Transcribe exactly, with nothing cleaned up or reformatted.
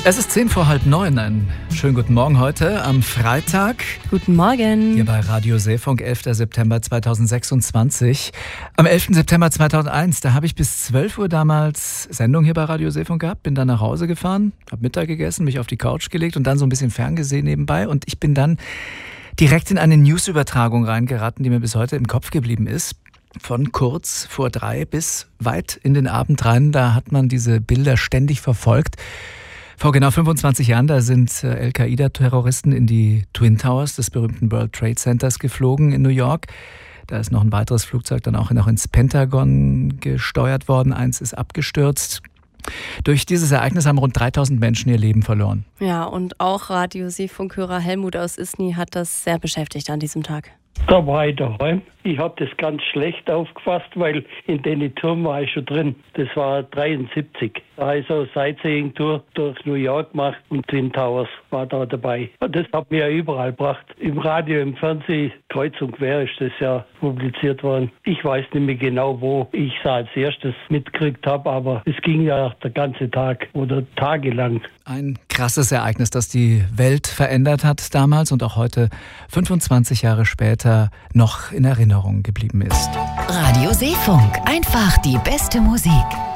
Es ist zehn vor halb neun. Einen schönen guten Morgen heute am Freitag. Guten Morgen. Hier bei Radio Seefunk, elfter September zweitausendsechsundzwanzig. Am elften September zweitausendeins, da habe ich bis zwölf Uhr damals Sendung hier bei Radio Seefunk gehabt, bin dann nach Hause gefahren, habe Mittag gegessen, mich auf die Couch gelegt und dann so ein bisschen ferngesehen nebenbei. Und ich bin dann direkt in eine Newsübertragung reingeraten, die mir bis heute im Kopf geblieben ist. Von kurz vor drei bis weit in den Abend rein, da hat man diese Bilder ständig verfolgt. Vor genau fünfundzwanzig Jahren, da sind Al-Qaida-Terroristen in die Twin Towers des berühmten World Trade Centers geflogen in New York. Da ist noch ein weiteres Flugzeug dann auch noch ins Pentagon gesteuert worden. Eins ist abgestürzt. Durch dieses Ereignis haben rund dreitausend Menschen ihr Leben verloren. Ja, und auch Radio Seefunkhörer Helmut aus Isny hat das sehr beschäftigt an diesem Tag. Da war ich daheim. Ich habe das ganz schlecht aufgefasst, weil in den Turm war ich schon drin. Das war dreiundsiebzig. Da habe ich so eine Sightseeing-Tour durch New York gemacht und Twin Towers war da dabei. Und das hat mir ja überall gebracht. Im Radio, im Fernsehen, kreuz und quer ist das ja publiziert worden. Ich weiß nicht mehr genau, wo ich es als erstes mitgekriegt habe, aber es ging ja der ganze Tag oder tagelang. Ein krasses Ereignis, das die Welt verändert hat damals und auch heute, fünfundzwanzig Jahre später, noch in Erinnerung geblieben ist. Radio Seefunk, einfach die beste Musik.